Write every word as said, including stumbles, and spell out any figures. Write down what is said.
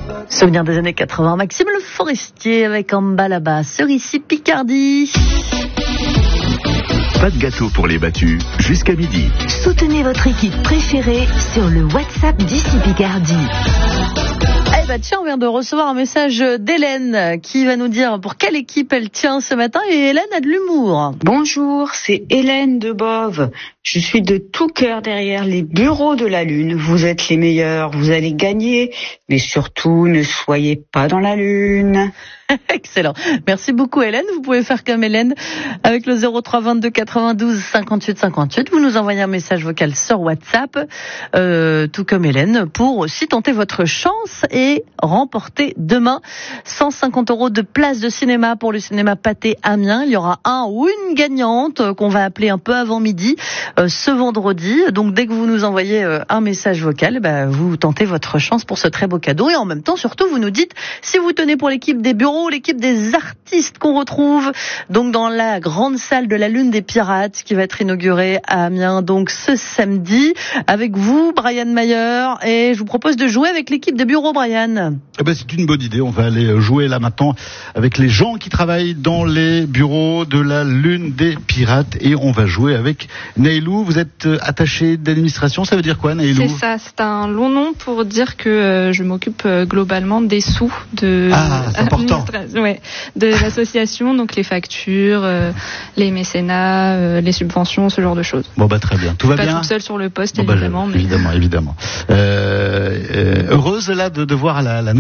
Souvenir des années quatre-vingts, Maxime Le Forestier avec En bas là-bas, Cerisy Picardie. Pas de gâteau pour les battus, jusqu'à midi. Soutenez votre équipe préférée sur le WhatsApp d'Ici Picardie. Eh ben tiens, on vient de recevoir un message d'Hélène qui va nous dire pour quelle équipe elle tient ce matin, et Hélène a de l'humour. Bonjour, c'est Hélène de Bove. Je suis de tout cœur derrière les bureaux de la Lune. Vous êtes les meilleurs, vous allez gagner, mais surtout ne soyez pas dans la Lune. Excellent. Merci beaucoup Hélène. Vous pouvez faire comme Hélène avec le zéro trois vingt-deux quatre-vingt-douze cinquante-huit cinquante-huit. Vous nous envoyez un message vocal sur WhatsApp, euh, tout comme Hélène, pour aussi tenter votre chance et remporter demain cent cinquante euros de place de cinéma pour le cinéma Pathé Amiens. Il y aura un ou une gagnante qu'on va appeler un peu avant midi euh, ce vendredi. Donc dès que vous nous envoyez euh, un message vocal, bah, vous tentez votre chance pour ce très beau cadeau. Et en même temps, surtout, vous nous dites si vous tenez pour l'équipe des bureaux, l'équipe des artistes qu'on retrouve donc dans la grande salle de la Lune des Pirates qui va être inaugurée à Amiens donc ce samedi avec vous Brian Mayer, et je vous propose de jouer avec l'équipe des bureaux. Brian, eh ben, c'est une bonne idée, on va aller jouer là maintenant avec les gens qui travaillent dans les bureaux de la Lune des Pirates, et on va jouer avec Nailou. Vous êtes attaché d'administration, ça veut dire quoi Nailou? C'est ça, c'est un long nom pour dire que euh, je m'occupe euh, globalement des sous de ah, c'est important. Ouais, de l'association, donc les factures, euh, les mécénats, euh, les subventions, ce genre de choses. Bon bah très bien, tout va pas bien. Pas toute seule sur le poste, bon, évidemment. Bah, mais... Évidemment, évidemment. Euh, euh, heureuse là de, de voir la, la